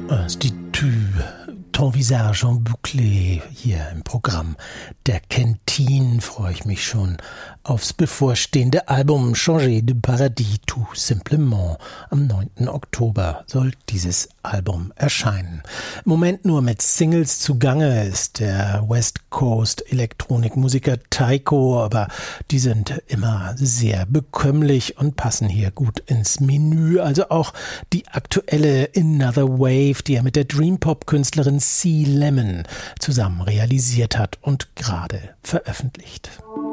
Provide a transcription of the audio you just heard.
Institut Ton Visage en Boucle hier im Programm der Kentine freue ich mich schon aufs bevorstehende Album Changer de Paradis tout simplement. Am 9. Oktober soll dieses Album erscheinen. Im Moment nur mit Singles zugange ist der West Coast Elektronikmusiker Tycho, aber die sind immer sehr bekömmlich und passen hier gut ins Menü. Also auch die aktuelle Another Wave, die er mit der Dream-Pop-Künstlerin C. Lemon zusammen realisiert hat und gerade veröffentlicht.